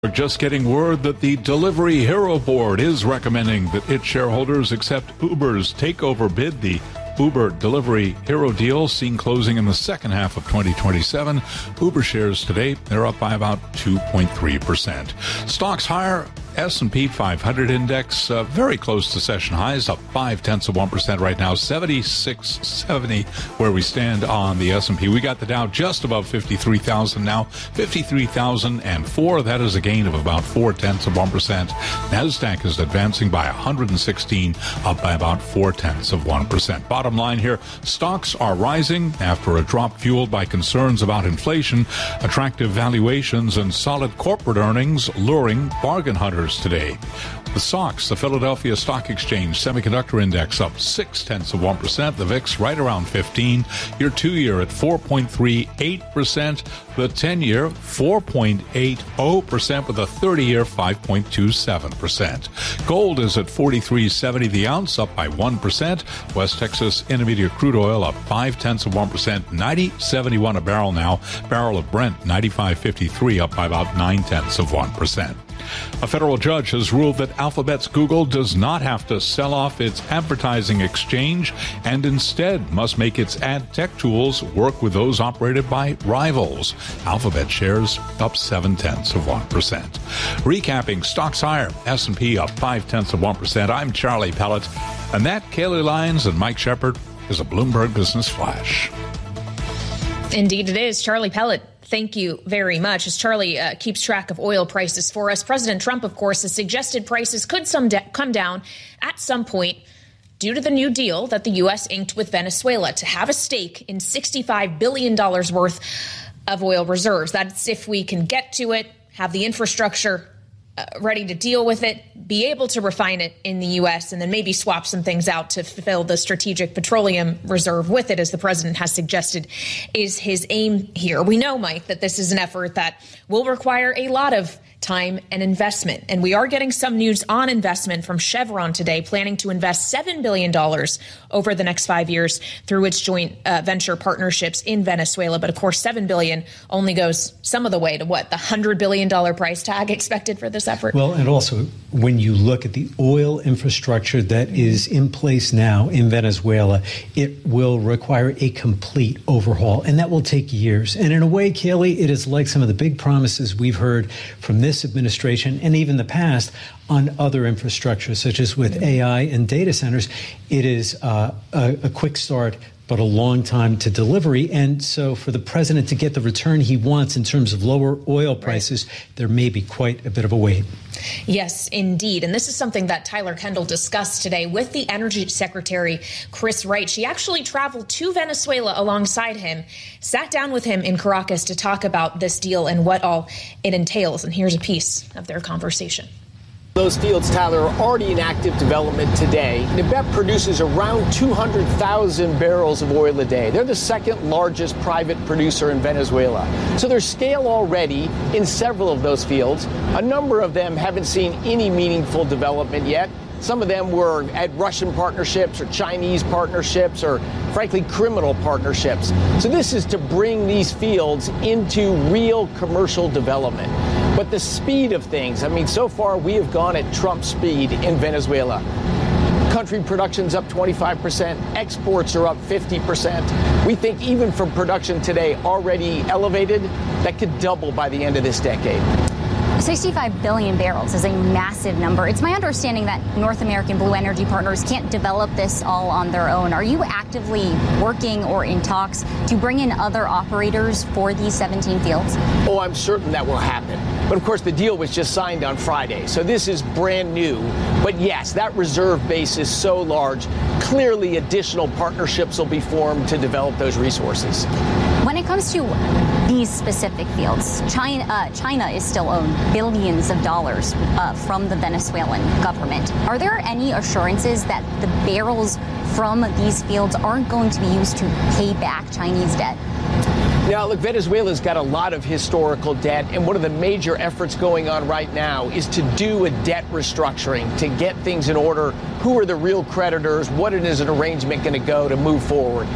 We're just getting word that the Delivery Hero Board is recommending that its shareholders accept Uber's takeover bid. The Uber Delivery Hero deal seen closing in the second half of 2027. Uber shares today, they're up by about 2.3%. Stocks higher. S&P 500 index very close to session highs, up 0.5% right now, 7670 where we stand on the S&P. We got the Dow just above 53,000 now, 53,004. That is a gain of about 0.4%. Nasdaq is advancing by 116, up by about 0.4%. Bottom line here, stocks are rising after a drop fueled by concerns about inflation, attractive valuations, and solid corporate earnings luring bargain hunters today. The SOX, the Philadelphia Stock Exchange Semiconductor Index, up 0.6%. The VIX right around 15. Year 2-year at 4.38%. The 10-year 4.80%, with a 30-year 5.27%. Gold is at $43.70 the ounce, up by 1%. West Texas Intermediate crude oil up 0.5%, $90.71 a barrel now. Barrel of Brent $95.53, up by about 0.9%. A federal judge has ruled that Alphabet's Google does not have to sell off its advertising exchange and instead must make its ad tech tools work with those operated by rivals. Alphabet shares up 0.7%. Recapping, stocks higher, S&P up 0.5%. I'm Charlie Pellet, and that, Kaylee Lyons and Mike Shepard, is a Bloomberg Business Flash. Indeed it is. Charlie Pellet, thank you very much. As Charlie keeps track of oil prices for us, President Trump, of course, has suggested prices could come down at some point due to the new deal that the U.S. inked with Venezuela to have a stake in $65 billion worth of oil reserves. That's if we can get to it, have the infrastructure ready to deal with it, be able to refine it in the U.S., and then maybe swap some things out to fulfill the strategic petroleum reserve with it, as the president has suggested is his aim here. We know, Mike, that this is an effort that will require a lot of time and investment. And we are getting some news on investment from Chevron today, planning to invest $7 billion over the next 5 years through its joint venture partnerships in Venezuela. But of course, $7 billion only goes some of the way to what, the $100 billion price tag expected for this effort? Well, and also when you look at the oil infrastructure that is in place now in Venezuela, it will require a complete overhaul, and that will take years. And in a way, Kaylee, it is like some of the big promises we've heard from this administration and even the past on other infrastructure, such as with AI and data centers. It is a quick start, but a long time to delivery. And so for the president to get the return he wants in terms of lower oil prices, there may be quite a bit of a wait. Yes, indeed. And this is something that Tyler Kendall discussed today with the Energy Secretary, Chris Wright. She actually traveled to Venezuela alongside him, sat down with him in Caracas to talk about this deal and what all it entails. And here's a piece of their conversation. Those fields, Tyler, are already in active development today. NEBEP produces around 200,000 barrels of oil a day. They're the second largest private producer in Venezuela. So there's scale already in several of those fields. A number of them haven't seen any meaningful development yet. Some of them were at Russian partnerships or Chinese partnerships or, frankly, criminal partnerships. So this is to bring these fields into real commercial development. But the speed of things, I mean, so far we have gone at Trump speed in Venezuela. Country production's up 25%, exports are up 50%. We think even from production today already elevated, that could double by the end of this decade. 65 billion barrels is a massive number. It's my understanding that North American Blue Energy Partners can't develop this all on their own. Are you actively working or in talks to bring in other operators for these 17 fields? Oh, I'm certain that will happen. But of course, the deal was just signed on Friday, so this is brand new. But yes, that reserve base is so large. Clearly, additional partnerships will be formed to develop those resources. When it comes to these specific fields, China is still owed billions of dollars from the Venezuelan government. Are there any assurances that the barrels from these fields aren't going to be used to pay back Chinese debt? Now, look, Venezuela's got a lot of historical debt, and one of the major efforts going on right now is to do a debt restructuring, to get things in order. Who are the real creditors? What is an arrangement going to go to move forward?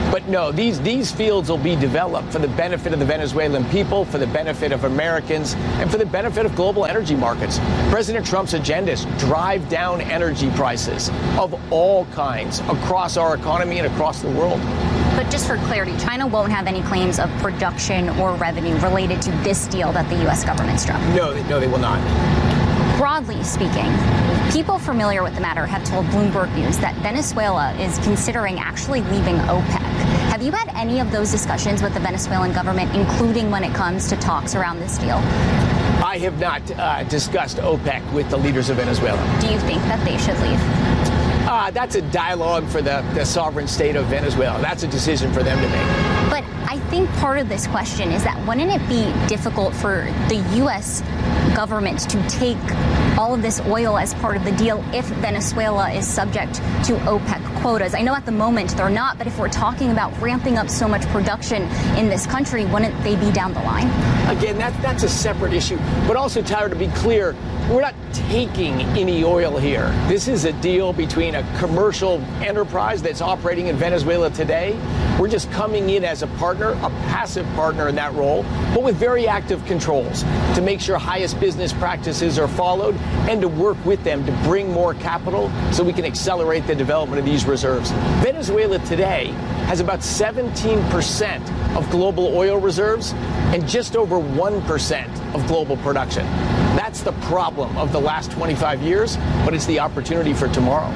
But no, these fields will be developed for the benefit of the Venezuelan people, for the benefit of Americans, and for the benefit of global energy markets. President Trump's agenda is drive down energy prices of all kinds across our economy and across the world. But just for clarity, China won't have any claims of production or revenue related to this deal that the U.S. government struck? No, they will not. Broadly speaking, people familiar with the matter have told Bloomberg News that Venezuela is considering actually leaving OPEC. Have you had any of those discussions with the Venezuelan government, including when it comes to talks around this deal? I have not discussed OPEC with the leaders of Venezuela. Do you think that they should leave? That's a dialogue for the sovereign state of Venezuela. That's a decision for them to make. But I think part of this question is that wouldn't it be difficult for the U.S. government to take all of this oil as part of the deal if Venezuela is subject to OPEC quotas? I know at the moment they're not, but if we're talking about ramping up so much production in this country, wouldn't they be down the line? Again, that's a separate issue. But also, Tyler, to be clear, we're not taking any oil here. This is a deal between a commercial enterprise that's operating in Venezuela today. We're just coming in as a partner, a passive partner in that role, but with very active controls to make sure highest business practices are followed and to work with them to bring more capital so we can accelerate the development of these reserves. Venezuela today has about 17% of global oil reserves and just over 1% of global production. That's the problem of the last 25 years, but it's the opportunity for tomorrow.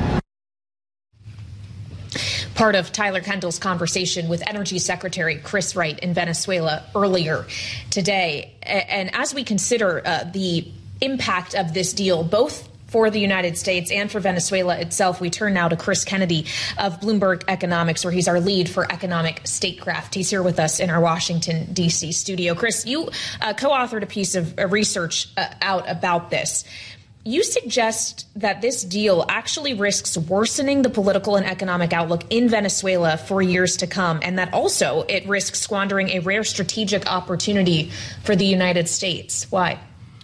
Part of Tyler Kendall's conversation with Energy Secretary Chris Wright in Venezuela earlier today. And as we consider the impact of this deal, both for the United States and for Venezuela itself, we turn now to Chris Kennedy of Bloomberg Economics, where he's our lead for economic statecraft. He's here with us in our Washington, D.C. studio. Chris, you co-authored a piece of research out about this. You suggest that this deal actually risks worsening the political and economic outlook in Venezuela for years to come, and that also it risks squandering a rare strategic opportunity for the United States. Why?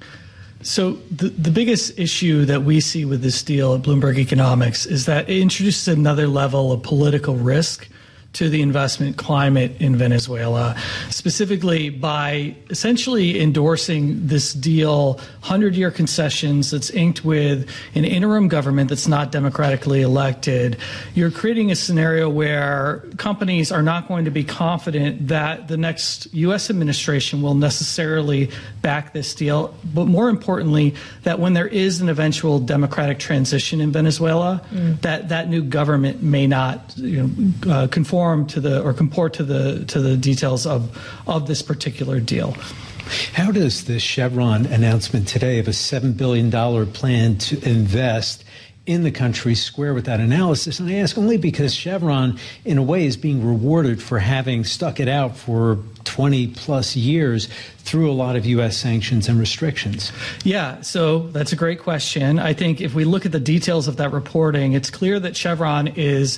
So the biggest issue that we see with this deal at Bloomberg Economics is that it introduces another level of political risk to the investment climate in Venezuela, specifically by essentially endorsing this deal, 100-year concessions that's inked with an interim government that's not democratically elected. You're creating a scenario where companies are not going to be confident that the next U.S. administration will necessarily back this deal, but more importantly, that when there is an eventual democratic transition in Venezuela, that new government may not conform to the or comport to the details of this particular deal. How does the Chevron announcement today of a $7 billion plan to invest in the country square with that analysis? And I ask only because Chevron, in a way, is being rewarded for having stuck it out for 20 plus years through a lot of U.S. sanctions and restrictions. Yeah, so that's a great question. I think if we look at the details of that reporting, it's clear that Chevron is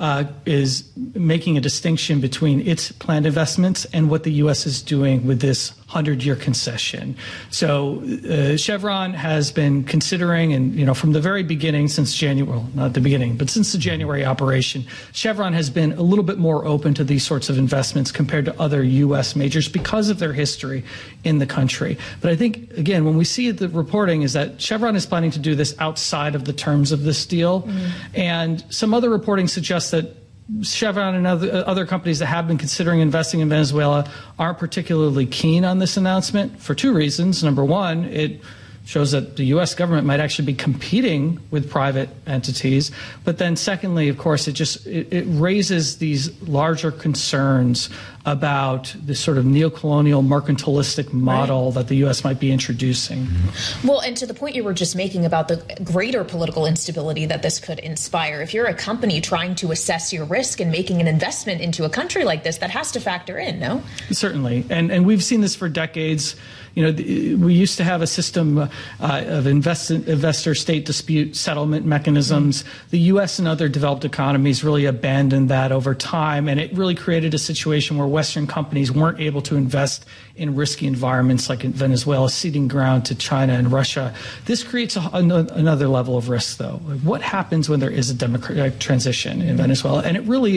making a distinction between its planned investments and what the U.S. is doing with this 100-year concession. So Chevron has been considering, and from the very beginning, since January, well, not the beginning, but since the January operation, Chevron has been a little bit more open to these sorts of investments compared to other U.S. majors because of their history in the country. But I think, again, when we see the reporting is that Chevron is planning to do this outside of the terms of this deal. And some other reporting suggests that Chevron and other companies that have been considering investing in Venezuela aren't particularly keen on this announcement for two reasons. Number one, it shows that the U.S. government might actually be competing with private entities. But then secondly, of course, it raises these larger concerns about this sort of neocolonial mercantilistic model that the U.S. might be introducing. Well, and to the point you were just making about the greater political instability that this could inspire, if you're a company trying to assess your risk and making an investment into a country like this, that has to factor in, no? Certainly. And we've seen this for decades. We used to have a system of investor-state dispute settlement mechanisms. The U.S. and other developed economies really abandoned that over time, and it really created a situation where Western companies weren't able to invest in risky environments like in Venezuela, ceding ground to China and Russia. This creates another level of risk, though. What happens when there is a democratic transition in Venezuela? And it really is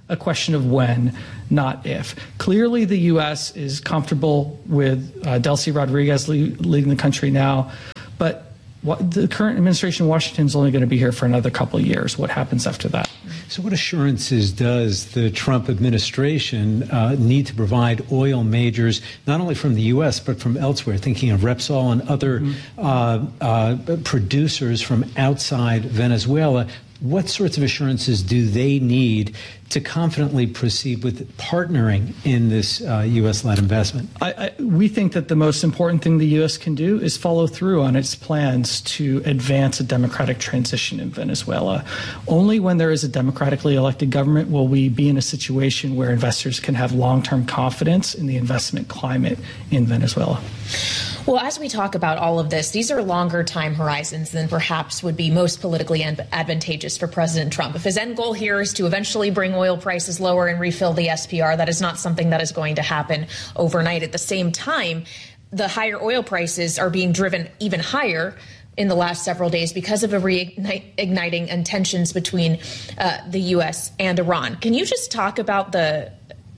a question of when, not if. Clearly, the U.S. is comfortable with Delcy Rodriguez leading the country now, but the current administration in Washington is only going to be here for another couple of years. What happens after that? So what assurances does the Trump administration need to provide oil majors, not only from the U.S., but from elsewhere, thinking of Repsol and other producers from outside Venezuela? What sorts of assurances do they need to confidently proceed with partnering in this U.S.-led investment? We think that the most important thing the U.S. can do is follow through on its plans to advance a democratic transition in Venezuela. Only when there is a democratically elected government will we be in a situation where investors can have long-term confidence in the investment climate in Venezuela. Well, as we talk about all of this, these are longer time horizons than perhaps would be most politically advantageous for President Trump. If his end goal here is to eventually bring oil prices lower and refill the SPR, that is not something that is going to happen overnight. At the same time, the higher oil prices are being driven even higher in the last several days because of a reigniting tensions between the U.S. and Iran. Can you just talk about the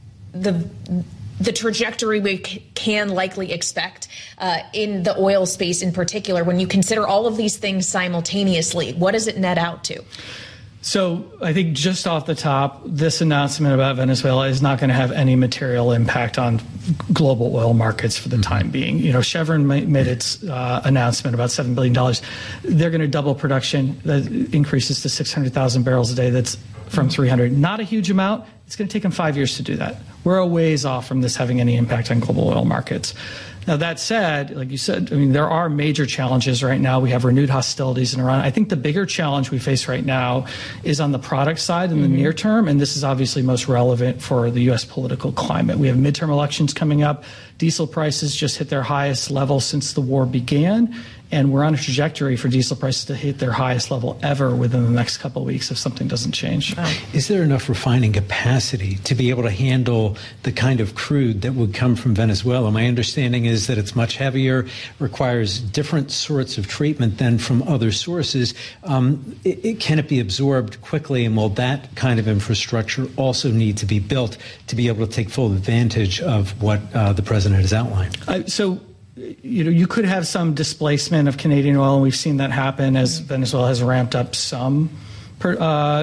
trajectory we can likely expect in the oil space in particular when you consider all of these things simultaneously? What does it net out to? So I think just off the top, this announcement about Venezuela is not going to have any material impact on global oil markets for the time being. You know, Chevron made its announcement about $7 billion. They're going to double production. That increases to 600,000 barrels a day. That's from 300. Not a huge amount. It's going to take them 5 years to do that. We're a ways off from this having any impact on global oil markets. Now, that said, like you said, I mean, there are major challenges right now. We have renewed hostilities in Iran. I think the bigger challenge we face right now is on the product side in the near term, and this is obviously most relevant for the U.S. political climate. We have midterm elections coming up. Diesel prices just hit their highest level since the war began, and we're on a trajectory for diesel prices to hit their highest level ever within the next couple of weeks if something doesn't change. Is there enough refining capacity to be able to handle the kind of crude that would come from Venezuela? My understanding is that it's much heavier, requires different sorts of treatment than from other sources. Can it be absorbed quickly, and will that kind of infrastructure also need to be built to be able to take full advantage of what the president has outlined? You know, you could have some displacement of Canadian oil, and we've seen that happen as Venezuela has ramped up some crude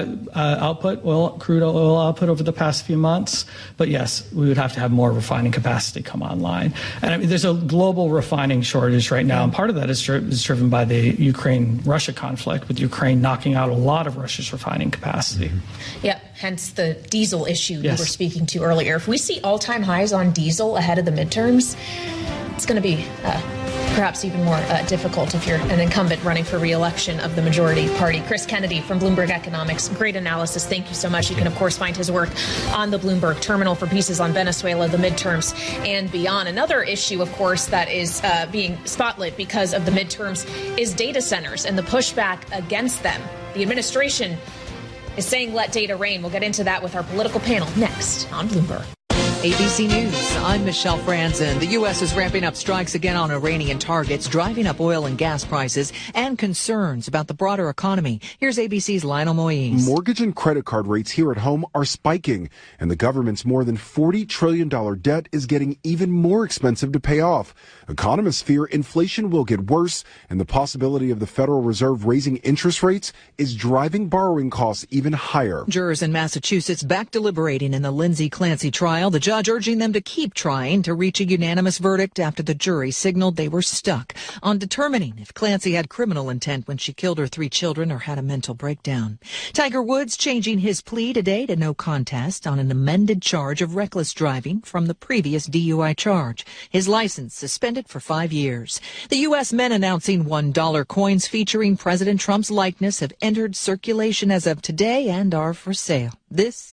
oil output over the past few months. But yes, we would have to have more refining capacity come online. And I mean, there's a global refining shortage right now, and part of that is driven by the Ukraine-Russia conflict, with Ukraine knocking out a lot of Russia's refining capacity. Yeah, hence the diesel issue you were speaking to earlier. If we see all-time highs on diesel ahead of the midterms, it's going to be perhaps even more difficult if you're an incumbent running for re-election of the majority party. Chris Kennedy from Bloomberg Economics. Great analysis. Thank you so much. You can, of course, find his work on the Bloomberg Terminal for pieces on Venezuela, the midterms, and beyond. Another issue, of course, that is being spotlit because of the midterms is data centers and the pushback against them. The administration is saying let data reign. We'll get into that with our political panel next on Bloomberg. ABC News, I'm Michelle Franzen. The U.S. is ramping up strikes again on Iranian targets, driving up oil and gas prices and concerns about the broader economy. Here's ABC's Lionel Moise. Mortgage and credit card rates here at home are spiking, and the government's more than $40 trillion debt is getting even more expensive to pay off. Economists fear inflation will get worse, and the possibility of the Federal Reserve raising interest rates is driving borrowing costs even higher. Jurors in Massachusetts back deliberating in the Lindsay Clancy trial. The judge urging them to keep trying to reach a unanimous verdict after the jury signaled they were stuck on determining if Clancy had criminal intent when she killed her 3 children or had a mental breakdown. Tiger Woods changing his plea today to no contest on an amended charge of reckless driving from the previous DUI charge. His license suspended for 5 years. The U.S. men announcing $1 coins featuring President Trump's likeness have entered circulation as of today and are for sale. This